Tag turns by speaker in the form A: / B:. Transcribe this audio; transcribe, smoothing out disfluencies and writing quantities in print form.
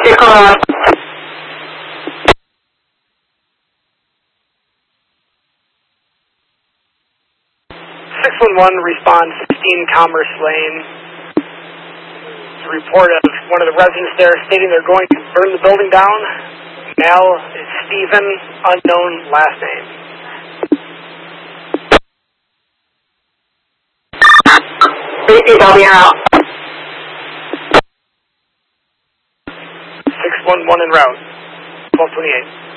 A: Vehicle on.
B: 611, respond 16 Commerce Lane. It's a report of one of the residents there stating they're going to burn the building down. Male is Stephen, unknown last name.
A: BCW out.
B: 611 en route, 1228.